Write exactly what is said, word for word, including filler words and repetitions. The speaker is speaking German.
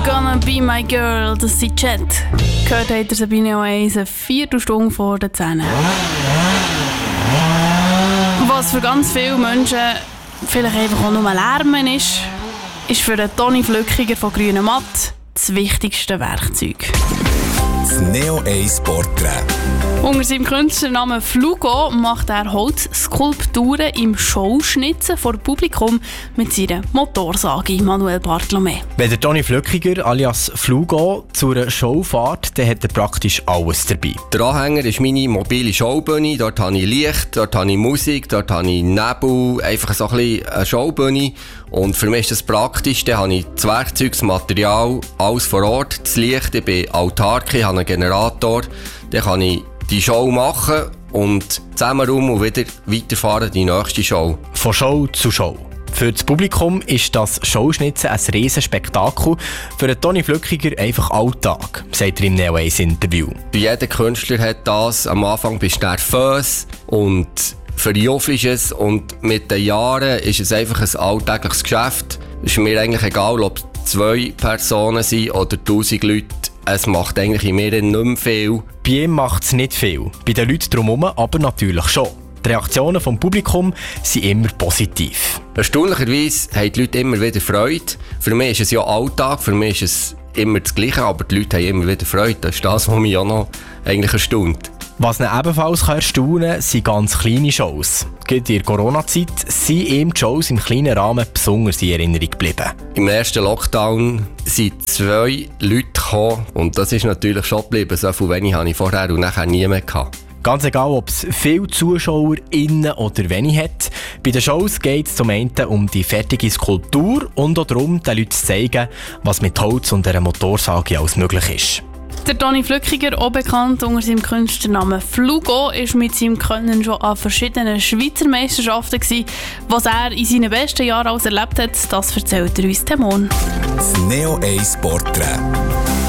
Gonna be my girl, das ist Chat. Gehört hat ihr Sabine auch eins, eine Viertelstunde vor den Zähnen. Was für ganz viele Menschen vielleicht einfach auch nur Lärm ist, ist für den Toni Flückiger von Grüne Matt das wichtigste Werkzeug. Das Neo eins Porträt. Unter seinem Künstlernamen Flugo macht er Holzskulpturen im Showschnitzen vor Publikum mit seiner Motorsage Manuel Bartolomé. Wenn der Toni Flückiger alias Flugo zu einer Show fährt, dann hat er praktisch alles dabei. Der Anhänger ist meine mobile Showbühne. Dort habe ich Licht, dort habe ich Musik, dort habe ich Nebel, einfach so ein bisschen eine Showbühne. Und für mich ist das praktisch. Dann habe ich das Werkzeug, das Material, alles vor Ort, das Licht, ich bin autark, ich habe einen Generator. Dann kann ich die Show machen und zusammen rum und wieder weiterfahren die nächste Show. Von Show zu Show. Für das Publikum ist das Showschnitzen ein riesen Spektakel. Für den Toni Flückiger einfach Alltag, sagt er im Neo eins Interview. Jeder Künstler hat das. Am Anfang bist du nervös und verjufft es. Und mit den Jahren ist es einfach ein alltägliches Geschäft. Es ist mir eigentlich egal, ob es zwei Personen sind oder tausend Leute. Es macht eigentlich in mir nicht mehr viel. Bei ihm macht es nicht viel, bei den Leuten drumherum aber natürlich schon. Die Reaktionen vom Publikum sind immer positiv. Erstaunlicherweise haben die Leute immer wieder Freude. Für mich ist es ja Alltag, für mich ist es immer das Gleiche, aber die Leute haben immer wieder Freude. Das ist das, was mich auch noch eigentlich erstaunt. Was ihn ebenfalls erstaunen kann, sind ganz kleine Shows. Gerade in der Corona-Zeit sind ihm die Shows im kleinen Rahmen besonders in Erinnerung geblieben. Im ersten Lockdown sind zwei Leute gekommen und das ist natürlich schon geblieben. So viel wenig hatte ich vorher und nachher nie mehr gehabt. Ganz egal, ob es viele ZuschauerInnen oder wenig hat. Bei den Shows geht es zum einen um die fertige Skulptur und auch darum, den Leuten zu zeigen, was mit Holz und einer Motorsage alles möglich ist. Der Toni Flückiger, auch bekannt unter seinem Künstlernamen Flugo, war mit seinem Können schon an verschiedenen Schweizer Meisterschaften gewesen. Was er in seinen besten Jahren alles erlebt hat, das erzählt er uns morgen. Das Neo eins Porträt.